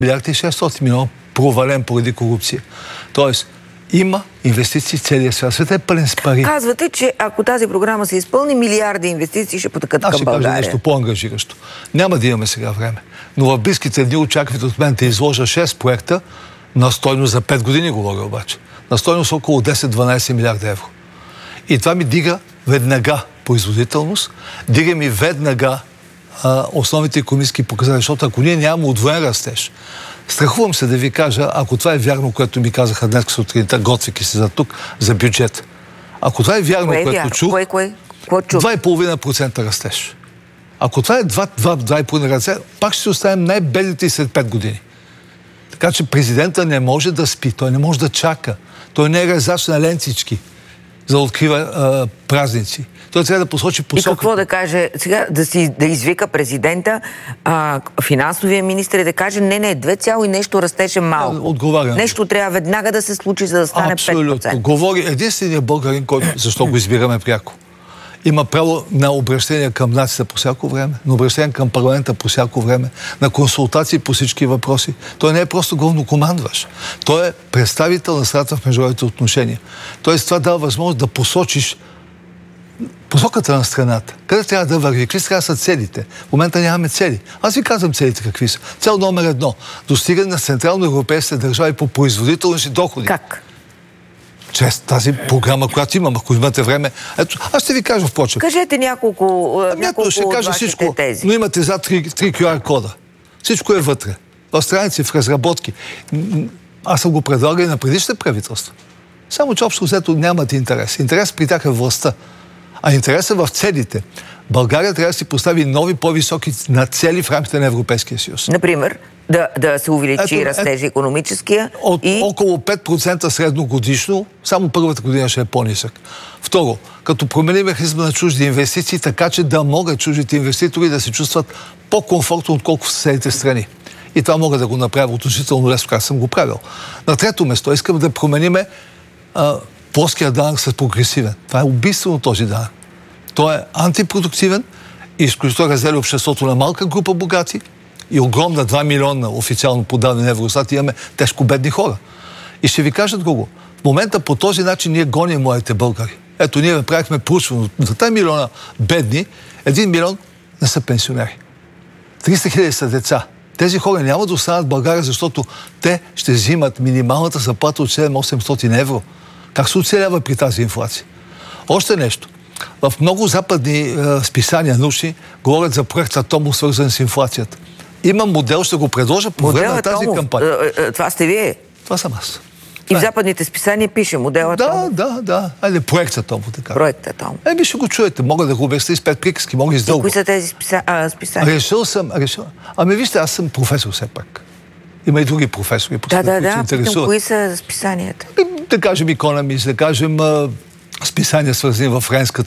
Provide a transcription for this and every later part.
милиарда и 600 милиона провален поради корупция. Тоест, има инвестиции в целия свят. Светът е пълен с пари. Казвате, че ако тази програма се изпълни, милиарди инвестиции ще потъкат към България. Аз ще кажа нещо по-ангажиращо. Няма да имаме сега време. Но в близките дни очаквате от мен да изложа 6 проекта на стойност за 5 години, говоря обаче. На стойност около 10-12 милиарда евро. И това ми дига веднага производителност, дига ми веднага основните икономически показатели, защото ако ние нямаме удвоен растеж, страхувам се да ви кажа, ако това е вярно, което ми казаха днес сутринта, готвейки се за тук, за бюджет. Ако това е вярно, което чух, 2,5% растеж. Ако това е 2,5% растеж, пак ще се оставим най-бедните след 5 години. Така че президента не може да спи, той не може да чака. Той не е резач на ленцички, за да открива празници. Той трябва да посочи посока. И какво да каже? Сега да извика президента, финансовия министър и да каже, не, 2, нещо растеше малко. Отговарям. Нещо трябва веднага да се случи, за да стане 5%. Абсолютно. Говори единственият българин, който, защо го избираме пряко. Има право на обращение към нацията по всяко време, на обращение към парламента по всяко време, на консултации по всички въпроси. Той не е просто главнокомандващ. Той е представител на страната в международните отношения. Тоест това дава възможност да посочиш посоката на страната. Къде трябва да върви? Какви трябва да са целите? В момента нямаме цели. Аз ви казвам целите какви са. Цел номер 1. Достигане на централноевропейските държави по производителност и доходи. Как? Чрез тази програма, която имам, ако имате време. Ето, аз ще ви кажа впрочем. Кажете няколко ще кажа всичко, тези. но имате за 3 QR кода. Всичко е вътре. В страници, в разработки. Аз съм го предлагал и на предишните правителства. Само че общо взето нямат интерес. Интерес при тях е властта. А интересът в целите. България трябва да си постави нови, по-високи цели в рамките на Европейския съюз. Например, да се увеличи растежа икономическия около 5% средногодишно, само първата година ще е по-нисък. Второ, като променим механизма на чужди инвестиции, така че да могат чуждите инвеститори да се чувстват по-комфортно, отколкото в съседните страни. И това мога да го направя относително лесно, как съм го правил. На трето место искам да промениме плоския данък с прогресивен. Това е убийствено този данък. Той е антипродуктивен и изключително разделя обществото на малка група богати и огромна 2 милиона официално подадени Евростат имаме тежко бедни хора. И ще ви кажа друго. В момента по този начин ние гоним младите българи. Ето, ние направихме проучване за 3 милиона бедни, 1 милион не са пенсионери. 300 хиляди са деца. Тези хора няма да останат в България, защото те ще взимат минималната заплата от 700-800 евро. Как се оцелява при тази инфлация? Още нещо. В много западни списания научни говорят за проект Атомов, свързан с инфлацията. Има модел, ще го предложа по време на тази кампания. Това сте вие? Това съм аз. И в западните списания пише модел Атомов? Да. Айде, проект Атомов, така. Проект Атомов. Ще го чуете. Мога да го обясня с 5 приказки, мога и с дълго. Кои са тези списания? Решил съм. Вижте, аз съм професор все пак. Има и други професори, които се интересуват. Кои са списанията? Да кажем Economist, да кажем списания, свързани в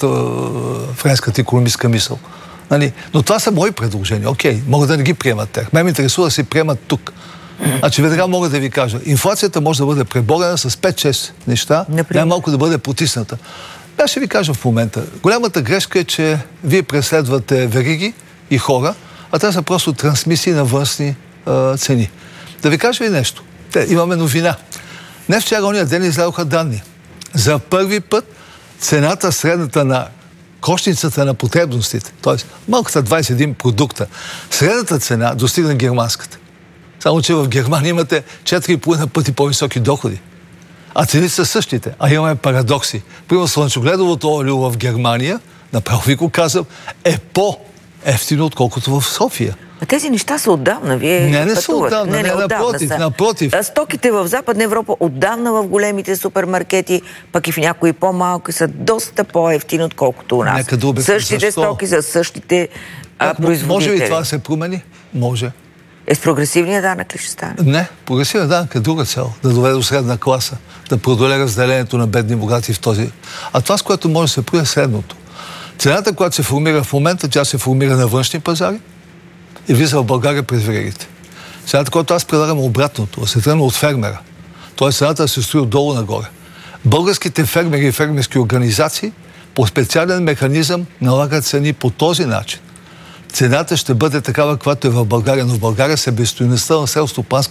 френската икономическа мисъл. Но това са мои предложения. Окей, могат да не ги приемат тях. Ме интересува да се приемат тук. Значи веднага мога да ви кажа, инфлацията може да бъде преборена с 5-6 неща, най-малко да бъде потисната. Аз ще ви кажа в момента. Голямата грешка е, че вие преследвате вериги и хора, а те са просто трансмисии на външни цени. Да ви кажа и нещо. Имаме новина. Не вчера, ония ден излязоха данни. За първи път цената средната на кошницата на потребностите, т.е. малката 21 продукта, средната цена достигна германската. Само че в Германия имате 4,5 пъти по-високи доходи. А цените са същите. А имаме парадокси. Примерно слънчогледовото олио в Германия, направо ви го казвам, е по-евтино, отколкото в София. А тези неща са отдавна. Вие не са отдавна. Напротив. Стоките в Западна Европа отдавна в големите супермаркети, пък и в някои по-малки са доста по-евтини, отколкото у нас. Същите стоки за същите производители. Може ли това да се промени? Може. С прогресивния данък ли ще стане? Не. Прогресивният данък е друга цел. Да доведе до средна класа. Да преодолее разделението на бедни и богати в този. А това, с което може да се прави, е следното. Цената, която се формира в момента, тя се формира на външни пазари и влиза в България през веригите. Цената, която аз предлагам, обратното, се тръгна от фермера. Тоест цената се строи отдолу нагоре. Българските фермери и фермерски организации по специален механизъм налагат цени по този начин. Цената ще бъде такава, каквато е в България, но в България себестойността на селскостопанската